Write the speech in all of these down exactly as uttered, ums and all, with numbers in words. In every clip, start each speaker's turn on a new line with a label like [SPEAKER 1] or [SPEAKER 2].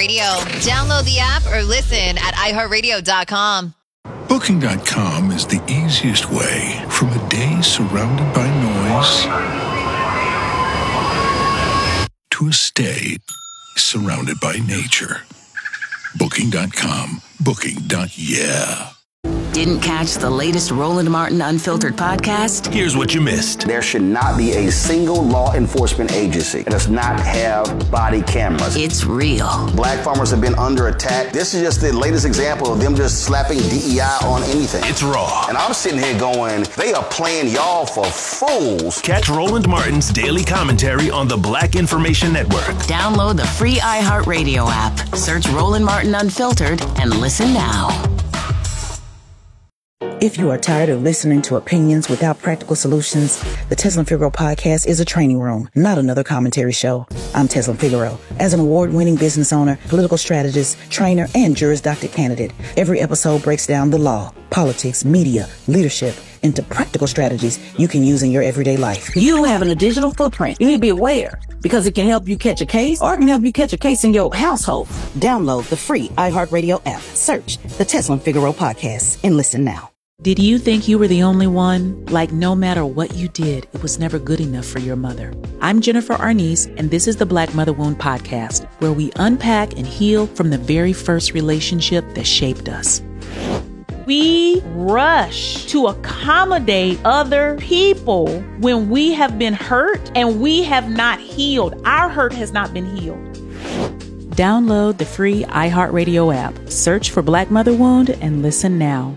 [SPEAKER 1] iHeartRadio. Download the app or listen at i heart radio dot com.
[SPEAKER 2] Booking dot com is the easiest way from a day surrounded by noise to a stay surrounded by nature. Booking dot com. Booking. Yeah.
[SPEAKER 3] Didn't catch the latest Roland Martin Unfiltered podcast?
[SPEAKER 4] Here's what you missed.
[SPEAKER 5] There should not be a single law enforcement agency that does not have body cameras.
[SPEAKER 3] It's real.
[SPEAKER 5] Black farmers have been under attack. This is just the latest example of them just slapping D E I on anything.
[SPEAKER 4] It's raw.
[SPEAKER 5] And I'm sitting here going, they are playing y'all for fools.
[SPEAKER 4] Catch Roland Martin's daily commentary on the Black Information Network.
[SPEAKER 3] Download the free iHeartRadio app. Search Roland Martin Unfiltered and listen now.
[SPEAKER 6] If you are tired of listening to opinions without practical solutions, the Tezlyn Figaro podcast is a training room, not another commentary show. I'm Tezlyn Figaro. As an award-winning business owner, political strategist, trainer, and Juris Doctor candidate, every episode breaks down the law, politics, media, leadership, into practical strategies you can use in your everyday life.
[SPEAKER 7] You having a digital footprint. You need to be aware because it can help you catch a case or it can help you catch a case in your household.
[SPEAKER 6] Download the free iHeartRadio app. Search the Tezlyn Figaro podcast and listen now.
[SPEAKER 8] Did you think you were the only one? Like no matter what you did, it was never good enough for your mother. I'm Jennifer Arnice, and this is the Black Mother Wound Podcast, where we unpack and heal from the very first relationship that shaped us.
[SPEAKER 9] We rush to accommodate other people when we have been hurt and we have not healed. Our hurt has not been healed.
[SPEAKER 8] Download the free iHeartRadio app. Search for Black Mother Wound and listen now.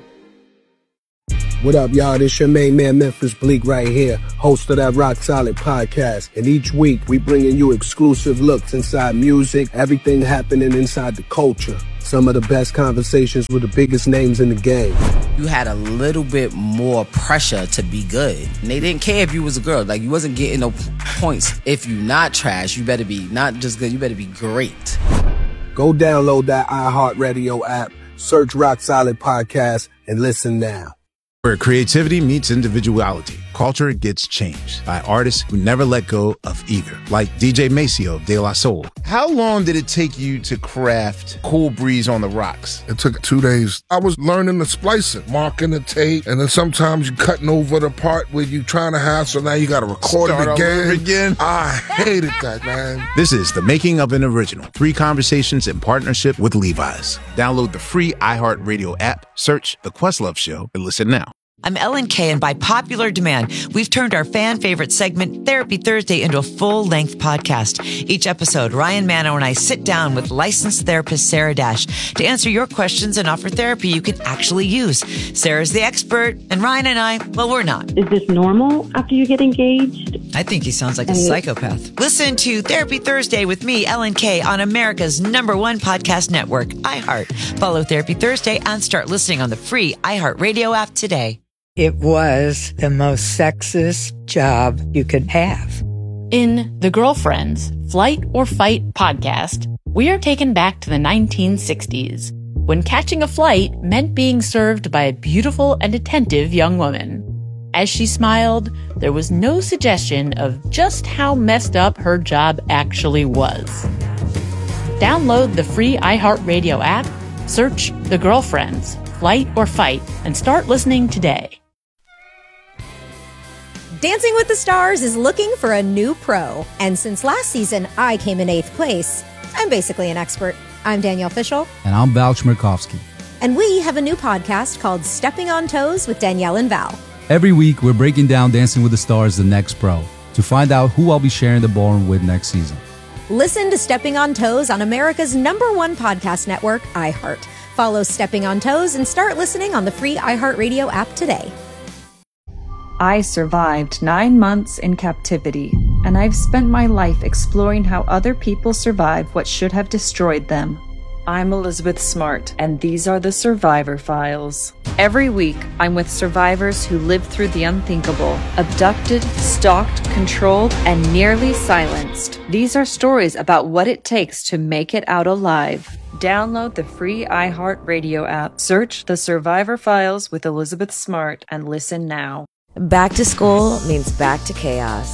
[SPEAKER 10] What up, y'all? This your main man, Memphis Bleak, right here, host of that Rock Solid podcast. And each week, we bringing you exclusive looks inside music, everything happening inside the culture. Some of the best conversations with the biggest names in the game.
[SPEAKER 11] You had a little bit more pressure to be good. And they didn't care if you was a girl. Like, you wasn't getting no points. If you not trash, you better be not just good, you better be great.
[SPEAKER 10] Go download that iHeartRadio app, search Rock Solid Podcast, and listen now.
[SPEAKER 12] Where creativity meets individuality, culture gets changed by artists who never let go of either, like D J Maceo of De La Soul.
[SPEAKER 13] How long did it take you to craft Cool Breeze on the Rocks?
[SPEAKER 14] It took two days. I was learning the splicing, marking the tape, and then sometimes you're cutting over the part where you're trying to have, so now you got to record
[SPEAKER 13] Start
[SPEAKER 14] it again.
[SPEAKER 13] Over again.
[SPEAKER 14] I hated that, man.
[SPEAKER 12] This is The Making of an Original. Three conversations in partnership with Levi's. Download the free iHeartRadio app, search The Questlove Show, and listen now.
[SPEAKER 15] I'm Ellen Kay, and by popular demand, we've turned our fan favorite segment, Therapy Thursday, into a full-length podcast. Each episode, Ryan Mano and I sit down with licensed therapist Sarah Dash to answer your questions and offer therapy you can actually use. Sarah's the expert, and Ryan and I, well, we're not.
[SPEAKER 16] Is this normal after you get engaged?
[SPEAKER 15] I think he sounds like a psychopath. Listen to Therapy Thursday with me, Ellen Kay, on America's number one podcast network, iHeart. Follow Therapy Thursday and start listening on the free iHeartRadio app today.
[SPEAKER 17] It was the most sexist job you could have.
[SPEAKER 18] In The Girlfriends, Flight or Fight podcast, we are taken back to the nineteen sixties, when catching a flight meant being served by a beautiful and attentive young woman. As she smiled, there was no suggestion of just how messed up her job actually was. Download the free iHeartRadio app, search The Girlfriends, Flight or Fight, and start listening today.
[SPEAKER 19] Dancing with the Stars is looking for a new pro. And since last season, I came in eighth place. I'm basically an expert. I'm Danielle Fishel.
[SPEAKER 20] And I'm Val Chmerkovskiy.
[SPEAKER 19] And we have a new podcast called Stepping on Toes with Danielle and Val.
[SPEAKER 20] Every week, we're breaking down Dancing with the Stars, the next pro, to find out who I'll be sharing the ballroom with next season.
[SPEAKER 19] Listen to Stepping on Toes on America's number one podcast network, iHeart. Follow Stepping on Toes and start listening on the free iHeartRadio app today.
[SPEAKER 21] I survived nine months in captivity, and I've spent my life exploring how other people survive what should have destroyed them. I'm Elizabeth Smart, and these are the Survivor Files. Every week, I'm with survivors who lived through the unthinkable, abducted, stalked, controlled, and nearly silenced. These are stories about what it takes to make it out alive. Download the free iHeartRadio app, search The Survivor Files with Elizabeth Smart, and listen now.
[SPEAKER 22] Back to school means back to chaos.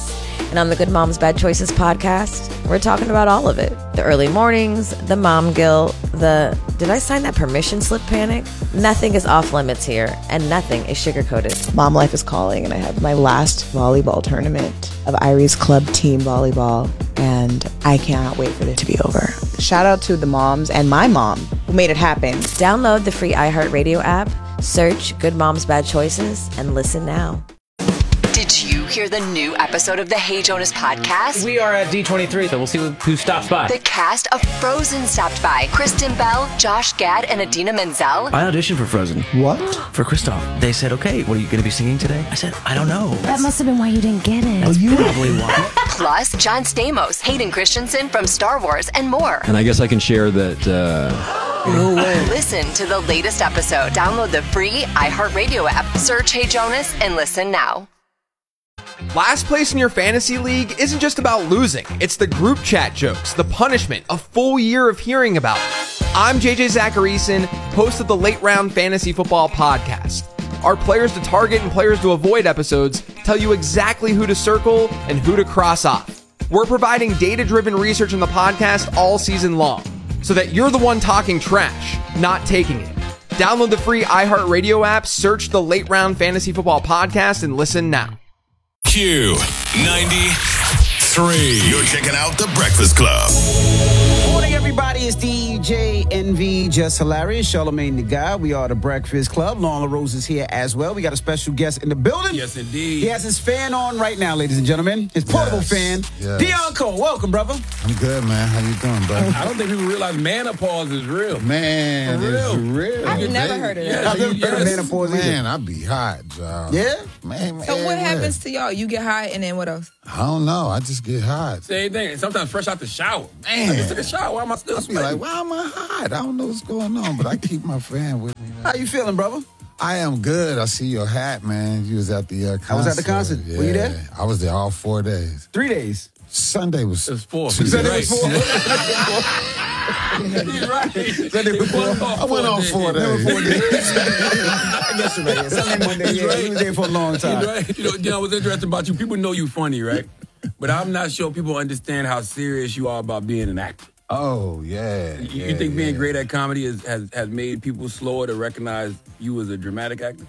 [SPEAKER 1] And on the Good Moms Bad Choices podcast, we're talking about all of it. The early mornings, the mom guilt, the did I sign that permission slip panic? Nothing is off limits here, and nothing is sugar-coated.
[SPEAKER 6] Mom life is calling, and I have my last volleyball tournament of Irie's club team volleyball, and I cannot wait for it to be over. Shout out to the moms and my mom who made it happen.
[SPEAKER 1] Download the free iHeartRadio app, search Good Moms Bad Choices, and listen now.
[SPEAKER 22] Did you hear the new episode of the Hey Jonas podcast?
[SPEAKER 23] We are at D twenty-three, so we'll see who stops by.
[SPEAKER 22] The cast of Frozen stopped by. Kristen Bell, Josh Gad, and Adina Menzel.
[SPEAKER 24] I auditioned for Frozen.
[SPEAKER 6] What?
[SPEAKER 24] For Kristoff. They said, okay, what are you going to be singing today? I said, I don't know.
[SPEAKER 19] That must have been why you didn't get it.
[SPEAKER 24] That's you probably why.
[SPEAKER 22] Plus, John Stamos, Hayden Christensen from Star Wars, and more.
[SPEAKER 25] And I guess I can share that... Uh...
[SPEAKER 22] No way. Listen to the latest episode. Download the free iHeartRadio app. Search Hey Jonas and listen now.
[SPEAKER 26] Last place in your fantasy league isn't just about losing. It's the group chat jokes, the punishment, a full year of hearing about it. I'm J J Zacharyson, host of the Late Round Fantasy Football Podcast. Our players to target and players to avoid episodes tell you exactly who to circle and who to cross off. We're providing data-driven research in the podcast all season long, so that you're the one talking trash, not taking it. Download the free iHeartRadio app, search the Late Round Fantasy Football Podcast, and listen now.
[SPEAKER 4] Q ninety-three. You're checking out The Breakfast Club.
[SPEAKER 27] Morning, everybody. It's D J N V, Just Hilarious, Charlamagne the Guy. We are The Breakfast Club. Lon LaRose is here as well. We got a special guest in the building.
[SPEAKER 28] Yes, indeed.
[SPEAKER 27] He has his fan on right now, ladies and gentlemen. His portable
[SPEAKER 28] yes,
[SPEAKER 27] fan.
[SPEAKER 28] Yes.
[SPEAKER 27] Dion Cole, welcome, brother.
[SPEAKER 28] I'm good, man. How you doing, bud? I don't think people realize menopause is real.
[SPEAKER 29] Man,
[SPEAKER 28] For real.
[SPEAKER 29] it's real.
[SPEAKER 28] I've
[SPEAKER 29] Baby.
[SPEAKER 28] never heard of
[SPEAKER 27] that. I've never heard of menopause either.
[SPEAKER 29] Man, I be hot, y'all.
[SPEAKER 27] Yeah?
[SPEAKER 29] Man, man.
[SPEAKER 30] So what happens to y'all? You get high, and then what else?
[SPEAKER 29] I don't know. I just get hot.
[SPEAKER 28] Same thing. Sometimes fresh out the shower.
[SPEAKER 29] Man.
[SPEAKER 28] I just took a shower. Why am I still
[SPEAKER 29] I be
[SPEAKER 28] sweating?
[SPEAKER 29] like, why am I hot? I don't know what's going on, but I keep my fan with me. Man.
[SPEAKER 27] How you feeling, brother?
[SPEAKER 29] I am good. I see your hat, man. You was at the uh, concert.
[SPEAKER 27] I was at the concert.
[SPEAKER 29] Yeah.
[SPEAKER 27] Were you there?
[SPEAKER 29] I was there all four days.
[SPEAKER 27] Three days.
[SPEAKER 29] Sunday was,
[SPEAKER 28] it was four.
[SPEAKER 29] Two
[SPEAKER 28] Sunday
[SPEAKER 29] days.
[SPEAKER 28] was four. You're right.
[SPEAKER 29] Sunday was four. I went on four days.
[SPEAKER 27] Four days. I guess you're right. Sunday, Monday, yeah.
[SPEAKER 28] Right.
[SPEAKER 27] You was there for a long time.
[SPEAKER 28] Right. You know, you know what's interesting about you? People know you funny, right? But I'm not sure people understand how serious you are about being an actor.
[SPEAKER 29] Oh, yeah.
[SPEAKER 28] You,
[SPEAKER 29] yeah,
[SPEAKER 28] you think being
[SPEAKER 29] yeah.
[SPEAKER 28] great at comedy is, has, has made people slower to recognize you as a dramatic actor?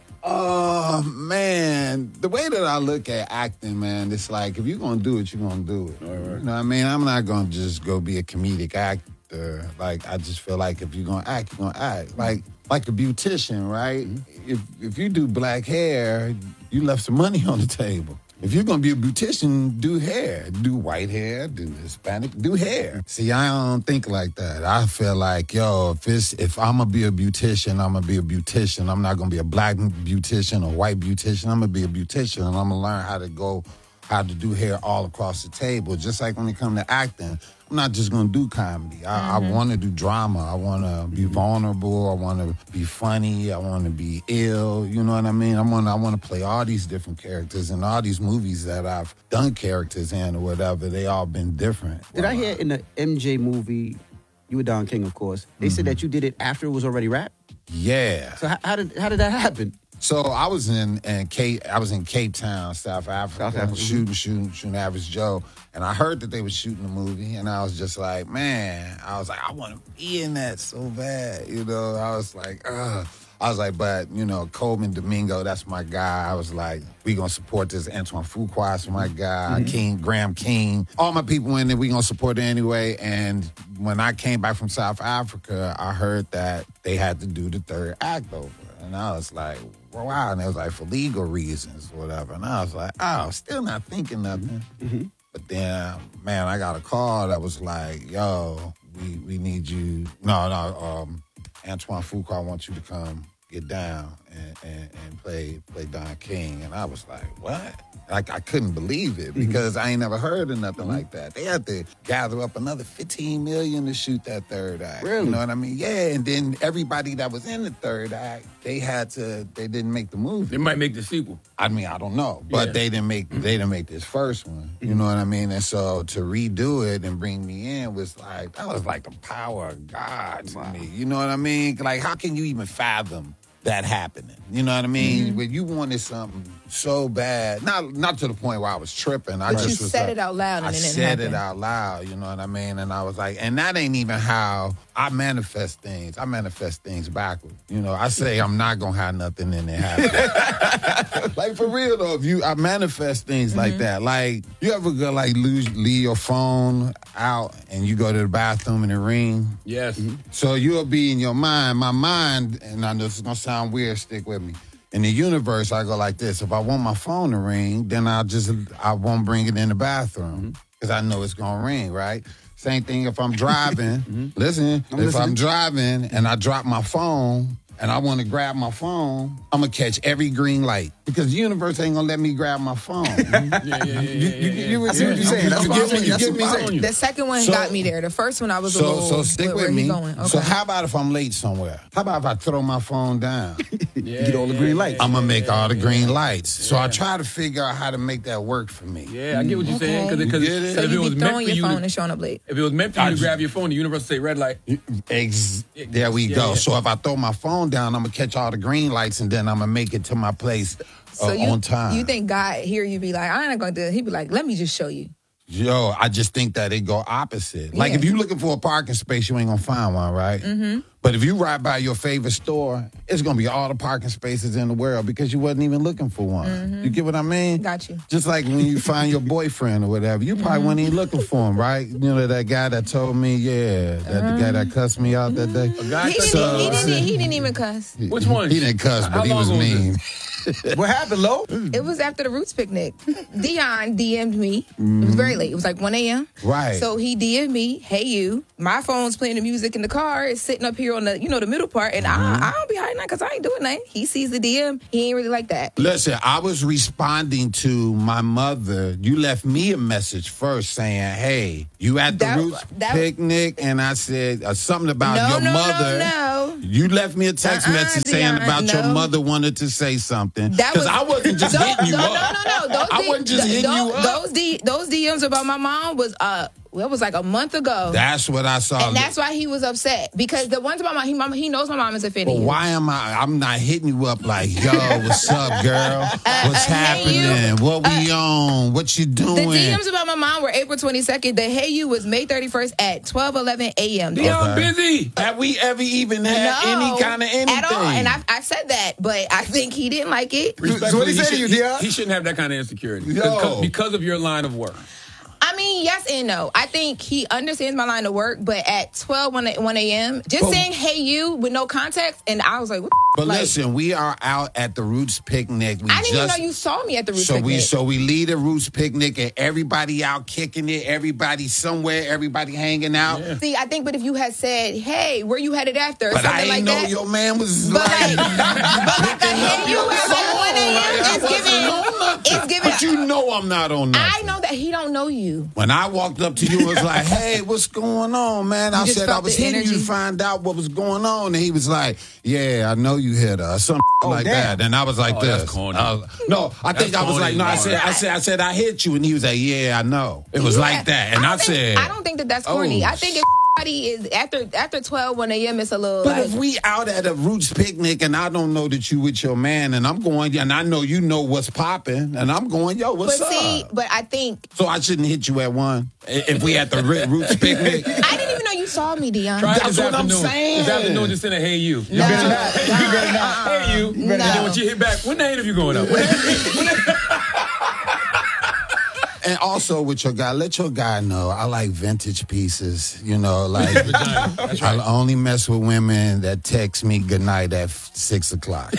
[SPEAKER 29] Oh, man. The way that I look at acting, man, it's like, if you're going to do it, you're going to do it.
[SPEAKER 28] All right.
[SPEAKER 29] You know what I mean? I'm not going to just go be a comedic actor. Like, I just feel like if you're going to act, you're going to act. Like, like a beautician, right? Mm-hmm. If, if you do black hair, you left some money on the table. If you're going to be a beautician, do hair. Do white hair, do Hispanic, do hair. See, I don't think like that. I feel like, yo, if it's if I'm going to be a beautician, I'm going to be a beautician. I'm not going to be a black beautician or white beautician. I'm going to be a beautician, and I'm going to learn how to go, how to do hair all across the table. Just like when it comes to acting, I'm not just going to do comedy. I, mm-hmm. I want to do drama. I want to be vulnerable. I want to be funny. I want to be ill. You know what I mean? I want I want to play all these different characters, and all these movies that I've done characters in or whatever, they all been different.
[SPEAKER 27] Did I hear in the M J movie, you were Don King, of course, they mm-hmm. said that you did it after it was already wrapped?
[SPEAKER 29] Yeah.
[SPEAKER 27] So how, how did how did that happen?
[SPEAKER 29] So I was in, in Cape I was in Cape Town, South Africa,
[SPEAKER 27] South Africa.
[SPEAKER 29] shooting, shooting, shooting Average Joe, and I heard that they were shooting a movie, and I was just like, man, I was like, I want to be in that so bad, you know. I was like, ugh. I was like, but, you know, Coleman Domingo, that's my guy. I was like, we going to support this. Antoine Fuqua's my guy. Mm-hmm. King, Graham King. All my people in there, we going to support it anyway. And when I came back from South Africa, I heard that they had to do the third act over. And I was like, wow. And it was like for legal reasons or whatever. And I was like, oh, still not thinking nothing. Mm-hmm. But then, man, I got a call that was like, yo, we, we need you. No, no, um, Antoine Fuqua wants you to come get down and, and, and play play Don King. And I was like, what? Like, I couldn't believe it because mm-hmm. I ain't never heard of nothing mm-hmm. like that. They had to gather up another fifteen million dollars to shoot that third act.
[SPEAKER 27] Really?
[SPEAKER 29] You know what I mean? Yeah, and then everybody that was in the third act, they had to, they didn't make the movie.
[SPEAKER 28] They might make the sequel.
[SPEAKER 29] I mean, I don't know. But yeah. they didn't make they didn't make this first one. You know what I mean? And so to redo it and bring me in was like, that was like the power of God to wow. me. You know what I mean? Like, how can you even fathom that happening? You know what I mean? Mm-hmm. When you wanted something so bad. Not not to the point where I was tripping. I
[SPEAKER 30] But
[SPEAKER 29] just
[SPEAKER 30] you
[SPEAKER 29] was
[SPEAKER 30] said
[SPEAKER 29] like,
[SPEAKER 30] it out loud and
[SPEAKER 29] I
[SPEAKER 30] it didn't
[SPEAKER 29] said it
[SPEAKER 30] happen.
[SPEAKER 29] out loud, you know what I mean? And I was like, and that ain't even how I manifest things. I manifest things backward. You know, I say I'm not gonna have nothing and it happens. Like for real though, if you I manifest things like that. Like you ever go like lose leave your phone out and you go to the bathroom and it ring?
[SPEAKER 28] Yes.
[SPEAKER 29] So you'll be in your mind. My mind, and I know this is gonna sound weird, stick with me. In the universe, I go like this. If I want my phone to ring, then I'll just I won't bring it in the bathroom because I know it's gonna ring, right? Same thing if I'm driving. Listen,
[SPEAKER 27] I'm
[SPEAKER 29] if
[SPEAKER 27] listening.
[SPEAKER 29] I'm driving and I drop my phone and I want to grab my phone, I'm gonna catch every green light because the universe ain't gonna let me grab my phone.
[SPEAKER 28] Yeah, yeah, yeah, yeah, yeah, yeah.
[SPEAKER 27] I see what you're saying. That's
[SPEAKER 29] You
[SPEAKER 27] what I'm
[SPEAKER 29] get me?
[SPEAKER 27] saying.
[SPEAKER 29] You
[SPEAKER 27] That's
[SPEAKER 29] get
[SPEAKER 27] what
[SPEAKER 29] me?
[SPEAKER 27] I'm saying.
[SPEAKER 30] The second one
[SPEAKER 29] So-
[SPEAKER 30] got me there. The first one I was a
[SPEAKER 29] So,
[SPEAKER 30] little.
[SPEAKER 29] so stick
[SPEAKER 30] where,
[SPEAKER 29] with
[SPEAKER 30] where
[SPEAKER 29] me.
[SPEAKER 30] He going? Okay.
[SPEAKER 29] So how about if I'm late somewhere? How about if I throw my phone down?
[SPEAKER 28] Yeah,
[SPEAKER 27] Get all the green lights.
[SPEAKER 29] I'm gonna make all the green lights. So I try to figure out how to make that work for me.
[SPEAKER 28] Yeah, I get what you're saying.
[SPEAKER 30] Okay.
[SPEAKER 28] Because
[SPEAKER 29] You get it?
[SPEAKER 30] so
[SPEAKER 28] if it
[SPEAKER 30] you
[SPEAKER 28] was
[SPEAKER 30] be
[SPEAKER 28] meant
[SPEAKER 30] throwing
[SPEAKER 28] for
[SPEAKER 30] your
[SPEAKER 28] you
[SPEAKER 30] phone
[SPEAKER 28] to,
[SPEAKER 30] and showing up late.
[SPEAKER 28] if it was meant for
[SPEAKER 29] I
[SPEAKER 28] you to
[SPEAKER 29] just-
[SPEAKER 28] grab your phone, the universe say red light.
[SPEAKER 29] Ex- there we
[SPEAKER 28] Yeah,
[SPEAKER 29] go.
[SPEAKER 28] yeah.
[SPEAKER 29] So if I throw my phone down, I'm gonna catch all the green lights and then I'm gonna make it to my place uh,
[SPEAKER 30] So you,
[SPEAKER 29] on time.
[SPEAKER 30] you think God hear you be like, I ain't gonna do it. He be like, let me just show you.
[SPEAKER 29] Yo, I just think that it go opposite. Like
[SPEAKER 30] Yeah.
[SPEAKER 29] if you looking for a parking space, you ain't gonna find one, right? Mm-hmm. But if you ride by your favorite store, it's gonna be all the parking spaces in the world because you wasn't even looking for one.
[SPEAKER 30] Mm-hmm.
[SPEAKER 29] You get what I mean?
[SPEAKER 30] Got you.
[SPEAKER 29] Just like when you find your boyfriend or whatever, you probably wasn't even looking for him, right? You know that guy that told me, yeah, that the guy that cussed me out that day.
[SPEAKER 28] A guy
[SPEAKER 30] He didn't,
[SPEAKER 29] So-
[SPEAKER 30] he, didn't, he didn't even cuss.
[SPEAKER 28] Which one?
[SPEAKER 29] He didn't cuss,
[SPEAKER 28] How
[SPEAKER 29] but he
[SPEAKER 28] long
[SPEAKER 29] was
[SPEAKER 28] ago was
[SPEAKER 29] mean.
[SPEAKER 27] What happened, Lo?
[SPEAKER 30] It was after the Roots picnic. Dion D M'd me. It was very late. It was like one a.m.
[SPEAKER 29] Right.
[SPEAKER 30] So he D M'd me, hey you. My phone's playing the music in the car. It's sitting up here on the, you know, the middle part. And I, I don't be hiding that because I ain't doing nothing. He sees the D M. He ain't really like that.
[SPEAKER 29] Listen, I was responding to my mother. You left me a message first saying, hey, you at the
[SPEAKER 30] That-
[SPEAKER 29] Roots
[SPEAKER 30] that-
[SPEAKER 29] picnic? And I said uh, something about
[SPEAKER 30] No,
[SPEAKER 29] your
[SPEAKER 30] no, no,
[SPEAKER 29] mother.
[SPEAKER 30] no.
[SPEAKER 29] You left me a text
[SPEAKER 30] Uh-uh,
[SPEAKER 29] message saying
[SPEAKER 30] Dion,
[SPEAKER 29] about your
[SPEAKER 30] no.
[SPEAKER 29] mother wanted to say something.
[SPEAKER 30] That
[SPEAKER 29] Because
[SPEAKER 30] was-
[SPEAKER 29] I wasn't just
[SPEAKER 30] Those-
[SPEAKER 29] hitting you
[SPEAKER 30] no,
[SPEAKER 29] up.
[SPEAKER 30] No, no, no. Those
[SPEAKER 29] I
[SPEAKER 30] D-
[SPEAKER 29] wasn't just
[SPEAKER 30] th-
[SPEAKER 29] hitting
[SPEAKER 30] those,
[SPEAKER 29] you up.
[SPEAKER 30] Those, D, those D Ms about my mom was, uh, well, it was like a month ago.
[SPEAKER 29] That's what I saw.
[SPEAKER 30] and that's why he was upset. Because the ones about my he, mama, he knows my mom is offending
[SPEAKER 29] But
[SPEAKER 30] you.
[SPEAKER 29] why am I? I'm not hitting you up like, yo, what's up, girl? What's
[SPEAKER 30] uh, hey, you.
[SPEAKER 29] happening? What we on? What you doing?
[SPEAKER 30] The D Ms about my mom were April twenty-second. The Hey You was May thirty-first at twelve eleven a.m.
[SPEAKER 28] Dion busy.
[SPEAKER 29] Have we ever even had
[SPEAKER 30] No,
[SPEAKER 29] any kind of anything?
[SPEAKER 30] at all. And I, I said that, but I think he didn't like it.
[SPEAKER 28] Respectfully,
[SPEAKER 27] So what he said to
[SPEAKER 28] should-
[SPEAKER 27] you, Dion?
[SPEAKER 28] He, he shouldn't have that kind of insecurity.
[SPEAKER 29] Yo.
[SPEAKER 28] Because, because of your line of work.
[SPEAKER 30] I mean, yes and no. I think he understands my line of work, but at twelve, one a.m., just
[SPEAKER 29] But-
[SPEAKER 30] saying "Hey you" with no context, and I was like, what the
[SPEAKER 29] But
[SPEAKER 30] like,
[SPEAKER 29] listen, we are out at the Roots picnic. We
[SPEAKER 30] I didn't
[SPEAKER 29] just,
[SPEAKER 30] even know you saw me at the Roots
[SPEAKER 29] so we
[SPEAKER 30] picnic.
[SPEAKER 29] so we lead the Roots picnic and everybody out kicking it, everybody somewhere, everybody hanging out.
[SPEAKER 28] Yeah.
[SPEAKER 30] See, I think, but if you had said, "Hey, where you headed after?" or
[SPEAKER 29] But
[SPEAKER 30] something
[SPEAKER 29] I
[SPEAKER 30] like
[SPEAKER 29] ain't know
[SPEAKER 30] that,
[SPEAKER 29] your man was
[SPEAKER 30] But
[SPEAKER 29] like,
[SPEAKER 30] like, but like a "Hey you" at like one a.m. is giving, it's giving.
[SPEAKER 29] But you know I'm not on nothing.
[SPEAKER 30] I know that he don't know you.
[SPEAKER 29] When I walked up to you and was like, hey, what's going on, man? I
[SPEAKER 30] You just
[SPEAKER 29] said I
[SPEAKER 30] felt
[SPEAKER 29] was
[SPEAKER 30] the
[SPEAKER 29] hitting you to
[SPEAKER 30] energy?
[SPEAKER 29] find out what was going on. And he was like, yeah, I know you hit her. Something
[SPEAKER 27] Oh,
[SPEAKER 29] like
[SPEAKER 27] damn.
[SPEAKER 29] that. And I was like
[SPEAKER 28] Oh,
[SPEAKER 29] this.
[SPEAKER 28] that's corny.
[SPEAKER 29] I was- no, I think
[SPEAKER 28] That's
[SPEAKER 29] I was like,
[SPEAKER 28] corny,
[SPEAKER 29] no, I
[SPEAKER 28] Mark.
[SPEAKER 29] said, I said, I said, I hit you. And he was like, yeah, I know. It was
[SPEAKER 30] Yeah.
[SPEAKER 29] like that. And I,
[SPEAKER 30] don't think,
[SPEAKER 29] said,
[SPEAKER 30] I don't think that that's corny.
[SPEAKER 29] oh,
[SPEAKER 30] I think if somebody is after after twelve, one a.m., it's a little.
[SPEAKER 29] but
[SPEAKER 30] like,
[SPEAKER 29] if we out at a Roots picnic and I don't know that you with your man and I'm going, and I know you know what's popping, and I'm going, yo, what's
[SPEAKER 30] but
[SPEAKER 29] up?
[SPEAKER 30] see, but I think
[SPEAKER 29] So I shouldn't hit you at one if we at the Ri- Roots picnic.
[SPEAKER 30] I didn't even know you saw me, Dion.
[SPEAKER 28] Try
[SPEAKER 29] That's
[SPEAKER 28] this
[SPEAKER 29] what I'm
[SPEAKER 28] afternoon.
[SPEAKER 29] saying.
[SPEAKER 28] This afternoon, just send a hey you.
[SPEAKER 30] No,
[SPEAKER 27] better not.
[SPEAKER 30] no,
[SPEAKER 27] You better not.
[SPEAKER 30] uh-uh.
[SPEAKER 28] Hey you.
[SPEAKER 30] No.
[SPEAKER 28] And then when you hit back, when the interview going up?
[SPEAKER 29] And also with your guy, let your guy know I like vintage pieces. You know, like
[SPEAKER 28] That's right.
[SPEAKER 29] I only mess with women that text me goodnight at f- six o'clock.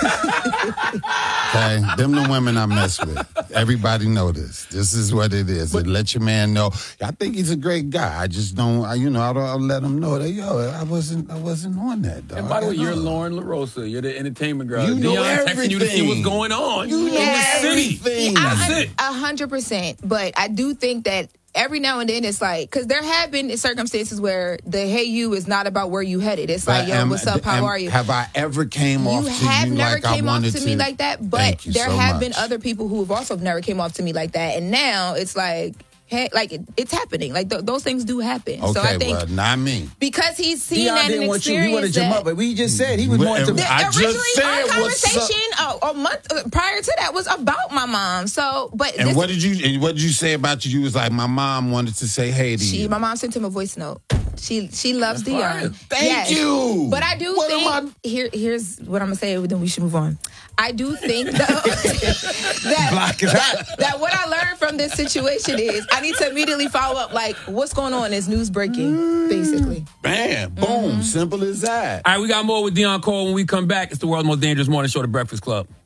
[SPEAKER 29] Okay, them the women I mess with. Everybody know this. This is what it is. And let your man know. I think he's a great guy. I just don't. I, you know, I don't I'll let him know that yo, I wasn't. I wasn't on that. Dog.
[SPEAKER 28] And by the way,
[SPEAKER 29] I
[SPEAKER 28] you're
[SPEAKER 29] know.
[SPEAKER 28] Lauren LaRosa. You're the entertainment girl.
[SPEAKER 29] You know
[SPEAKER 28] Dion's texting you to see
[SPEAKER 29] everything.
[SPEAKER 28] what's going on.
[SPEAKER 29] You
[SPEAKER 28] in
[SPEAKER 29] know
[SPEAKER 28] the city.
[SPEAKER 29] everything.
[SPEAKER 28] That's
[SPEAKER 30] I-
[SPEAKER 28] it.
[SPEAKER 30] A hundred percent. But I do think that every now and then it's like, because there have been circumstances where the "Hey you" is not about where you headed. It's like,
[SPEAKER 29] But
[SPEAKER 30] yo,
[SPEAKER 29] am-
[SPEAKER 30] what's up? How
[SPEAKER 29] am-
[SPEAKER 30] are you?
[SPEAKER 29] Have I ever came off
[SPEAKER 30] You
[SPEAKER 29] to
[SPEAKER 30] have
[SPEAKER 29] you
[SPEAKER 30] never
[SPEAKER 29] like I
[SPEAKER 30] came off
[SPEAKER 29] wanted
[SPEAKER 30] to me like that, but
[SPEAKER 29] Thank you
[SPEAKER 30] there
[SPEAKER 29] so
[SPEAKER 30] have
[SPEAKER 29] much.
[SPEAKER 30] been other people who have also never came off to me like that, and now it's like hey, like it, it's happening. Like th- those things do happen.
[SPEAKER 29] Okay,
[SPEAKER 30] so I think
[SPEAKER 29] well, not me.
[SPEAKER 30] because he's seen
[SPEAKER 27] Deion
[SPEAKER 30] that
[SPEAKER 27] didn't
[SPEAKER 30] and
[SPEAKER 27] want you. He wanted
[SPEAKER 30] experienced
[SPEAKER 27] your
[SPEAKER 30] that.
[SPEAKER 27] mother. We just said he was
[SPEAKER 29] Well,
[SPEAKER 27] wanting to.
[SPEAKER 29] I just
[SPEAKER 30] Originally,
[SPEAKER 29] said
[SPEAKER 30] our
[SPEAKER 29] what's up.
[SPEAKER 30] conversation uh, a month uh, prior to that was about my mom. So, but
[SPEAKER 29] And
[SPEAKER 30] this,
[SPEAKER 29] what did you and what did you say about you? You was like, my mom wanted to say hey to
[SPEAKER 30] she,
[SPEAKER 29] you.
[SPEAKER 30] my mom sent him a voice note. She she loves
[SPEAKER 29] That's
[SPEAKER 30] Deion.
[SPEAKER 29] fine. Thank
[SPEAKER 30] Yes.
[SPEAKER 29] you.
[SPEAKER 30] But I do
[SPEAKER 29] What
[SPEAKER 30] think
[SPEAKER 29] am
[SPEAKER 30] here here's what I'm gonna say. Then we should move on. I do think though, that,
[SPEAKER 27] Block is
[SPEAKER 30] that that what I learned from this situation is I need to immediately follow up. Like, what's going on? Is news breaking? Basically.
[SPEAKER 29] Bam, boom,
[SPEAKER 30] Mm-hmm.
[SPEAKER 29] simple as that.
[SPEAKER 28] All right, we got more with Deion Cole when we come back. It's the world's most dangerous morning show, The Breakfast Club.